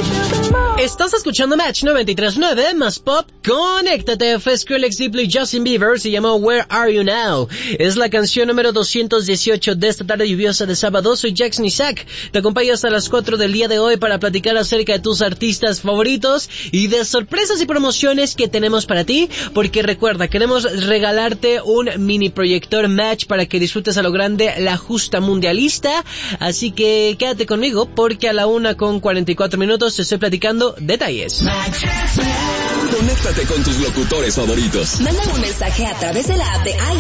Estás escuchando Match 93.9 más pop. Conéctate. Fue Skrillex, Diplo y Justin Bieber. Se llamó Where Are You Now. Es la canción número 218 de esta tarde lluviosa de sábado. Soy Jackson Isaac. Te acompaño hasta las 4 del día de hoy para platicar acerca de tus artistas favoritos y de sorpresas y promociones que tenemos para ti. Porque recuerda, queremos regalarte un mini proyector Match para que disfrutes a lo grande la justa mundialista. Así que quédate conmigo porque a la 1:44 te estoy platicando detalles. Conéctate con tus locutores favoritos. Manda un mensaje a través de la app de